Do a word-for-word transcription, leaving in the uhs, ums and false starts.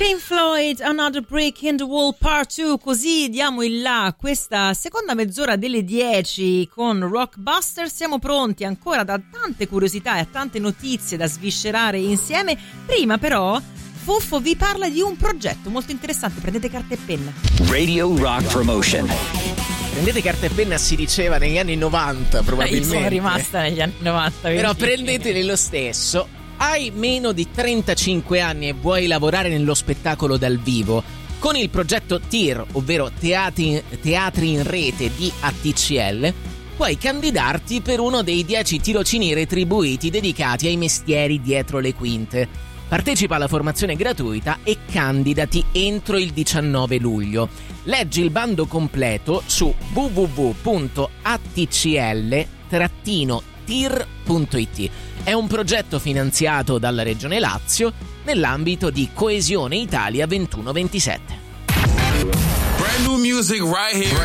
Pink Floyd, Another Brick in the Wall Part due, così diamo il là a questa seconda mezz'ora delle dieci con Rockbuster. Siamo pronti ancora da tante curiosità e a tante notizie da sviscerare insieme. Prima però Fuffo vi parla di un progetto molto interessante, prendete carta e penna. Radio Rock Promotion. Prendete carta e penna si diceva negli anni novanta probabilmente. Io sono rimasta negli anni novanta. Però prendeteli lo stesso. Hai meno di trentacinque anni e vuoi lavorare nello spettacolo dal vivo? Con il progetto T I R, ovvero Teatri, Teatri in Rete di A T C L, puoi candidarti per uno dei dieci tirocini retribuiti dedicati ai mestieri dietro le quinte. Partecipa alla formazione gratuita e candidati entro il diciannove luglio. Leggi il bando completo su w w w punto a t c l trattino t i r punto i t. È un progetto finanziato dalla Regione Lazio nell'ambito di Coesione Italia ventuno ventisette. Brand new music right here.